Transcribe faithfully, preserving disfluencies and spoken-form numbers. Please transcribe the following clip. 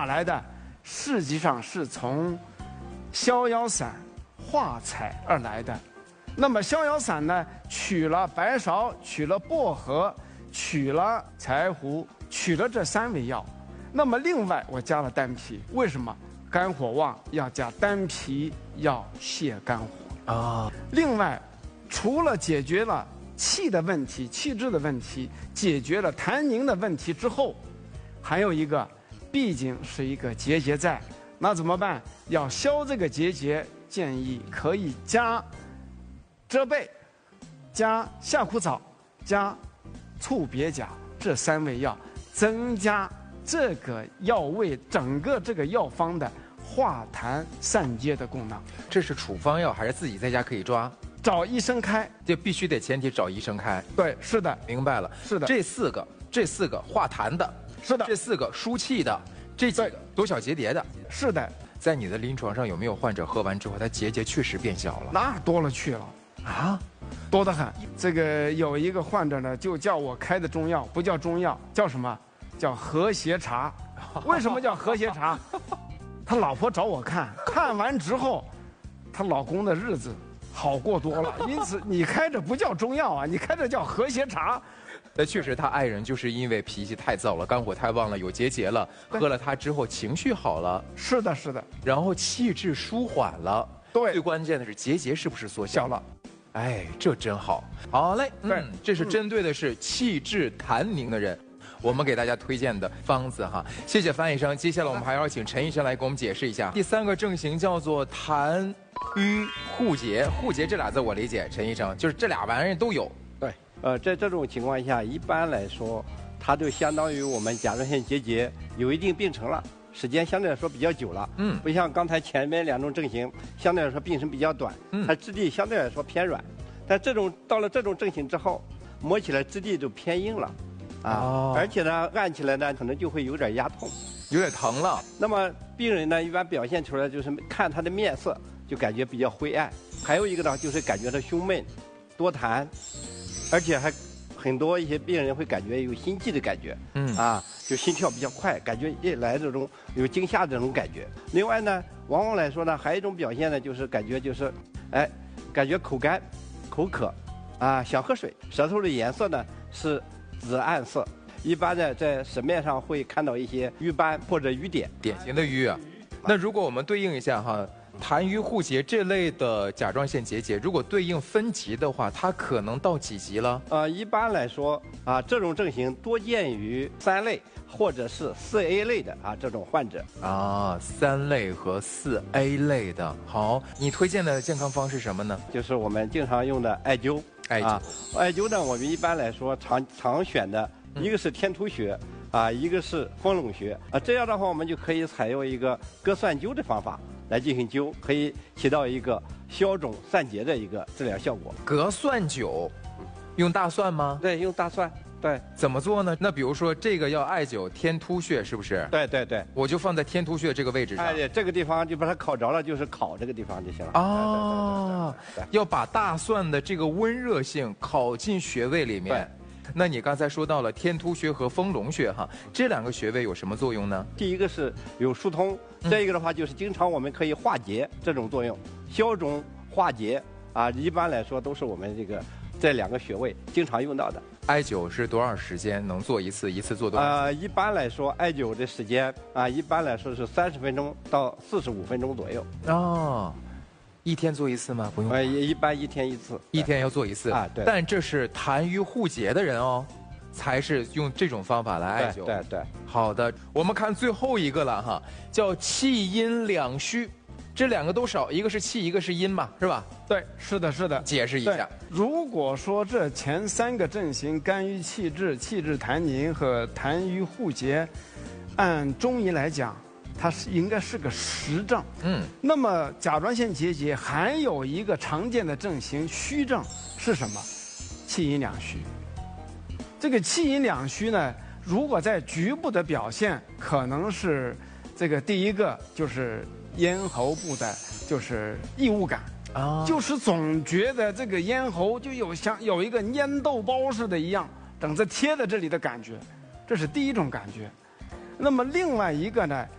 哪来的？实际上是从逍遥散化采而来的。那么逍遥散呢，取了白芍，取了薄荷，取了柴胡，取了这三味药。那么另外我加了丹皮，为什么？肝火旺要加丹皮，要泻肝火啊。另外，除了解决了气的问题、气滞的问题，解决了痰凝的问题之后，还有一个，毕竟是一个结节在，那怎么办？要消这个结节，建议可以加遮贝、加夏枯草、加醋鳖甲这三味药，增加这个药味整个这个药方的化痰散结的功能。 这是处方药还是自己在家可以抓？ 找医生开， 这必须得前提找医生开。 对，是的， 明白了， 是的。 这四个，这四个化痰的， 是的； 这四个疏气的，这几个多小结节的， 是的。 在你的临床上有没有患者喝完之后，他结节确实变小了？ 那多了去了啊，多得很。这个有一个患者呢，就叫我开的中药，不叫中药，叫什么？叫和谐茶。为什么叫和谐茶？他老婆找我看，看完之后，她老公的日子好过多了。因此，你开着不叫中药啊，你开着叫和谐茶。 那确实，他爱人就是因为脾气太燥了，肝火太旺了，有结节了，喝了它之后情绪好了。 是的，是的。 然后气滞舒缓了。 对。 最关键的是结节是不是缩小了？ 哎，这真好。好嘞， 对， 这是针对的是气滞痰凝的人。我们给大家推荐的方子哈，谢谢范医生。接下来我们还要请陈医生来给我们解释一下。第三个症型叫做痰瘀互结，互结这俩字我理解，陈医生就是这俩玩意儿都有。 对，呃，在这种情况下，一般来说，它就相当于我们甲状腺结节有一定病程了，时间相对来说比较久了。嗯，不像刚才前面两种症型，相对来说病程比较短，嗯，它质地相对来说偏软。但这种到了这种症型之后，摸起来质地就偏硬了。啊，哦、而且呢，按起来呢，可能就会有点压痛， 有点疼了。 那么病人呢，一般表现出来就是看他的面色，就感觉比较灰暗。还有一个呢，就是感觉他胸闷、多痰，而且还很多一些病人会感觉有心悸的感觉，嗯，啊，就心跳比较快，感觉一来这种有惊吓的这种感觉。另外呢，往往来说呢，还有一种表现呢，就是感觉就是，哎，感觉口干、口渴，啊，想喝水，舌头的颜色呢是紫暗色，一般呢在舌面上会看到一些瘀斑或者瘀点， 典型的瘀啊。那如果我们对应一下哈，痰瘀互结这类的甲状腺结节，如果对应分级的话，它可能到几级了？ 呃，一般来说啊，这种症型多见于三类或者是四 A 类的啊这种患者啊，三类和四 A 类的。好，你推荐的健康方是什么呢？ 就是我们经常用的艾灸。 艾灸，啊、 艾灸呢，我们一般来说常常选的一个是天突穴，啊，一个是丰隆穴，啊，这样的话我们就可以采用一个隔蒜灸的方法来进行灸，可以起到一个消肿散结的一个治疗效果。 隔蒜灸，用大蒜吗？ 对，用大蒜。对， 怎么做呢？那比如说这个要艾灸天突穴，是不是？ 对对对， 我就放在天突穴这个位置上。 哎，这个地方就把它烤着了，就是烤这个地方就行了。 哦，要把大蒜的这个温热性烤进穴位里面。那你刚才说到了天突穴和丰隆穴哈，这两个穴位有什么作用呢？ 第一个是有疏通，这个的话就是经常我们可以化结这种作用，消肿化结啊，一般来说都是我们这个这两个穴位经常用到的。 艾灸是多少时间能做一次？一次做多少次？ 呃，一般来说，艾灸的时间啊，一般来说是三十分钟到四十五分钟左右。 哦，一天做一次吗？不用。 呃，一般一天一次。 一天要做一次啊？对。 但这是痰瘀互结的人哦，才是用这种方法来艾灸。 对对对。 好的，我们看最后一个了哈，叫气阴两虚。这两个都少，一个是气，一个是阴嘛，是吧？ 对，是的，是的。 解释一下， 如果说这前三个症型肝郁气滞、气滞痰凝和痰瘀互结，按中医来讲，它是应该是个实症。嗯。那么甲状腺结节还有一个常见的症型虚症是什么？气阴两虚。这个气阴两虚呢，如果在局部的表现，可能是这个第一个就是咽喉部的，就是异物感啊，就是总觉得这个咽喉就有像有一个粘豆包似的一样，整个贴在这里的感觉，这是第一种感觉。那么另外一个呢，